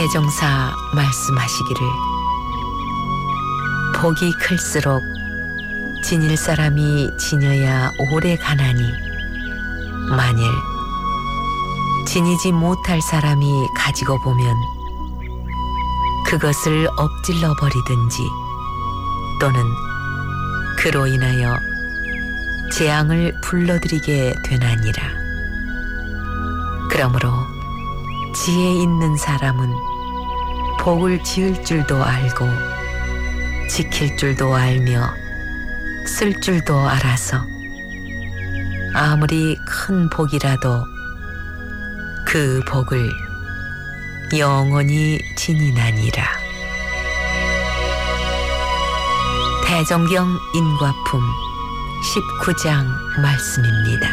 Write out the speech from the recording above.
대종사 말씀하시기를 복이 클수록 지닐 사람이 지녀야 오래 가나니 만일 지니지 못할 사람이 가지고 보면 그것을 엎질러 버리든지 또는 그로 인하여 재앙을 불러들이게 되나니라. 그러므로 지혜 있는 사람은 복을 지을 줄도 알고 지킬 줄도 알며 쓸 줄도 알아서 아무리 큰 복이라도 그 복을 영원히 지니나니라. 대종경 인과품 19장 말씀입니다.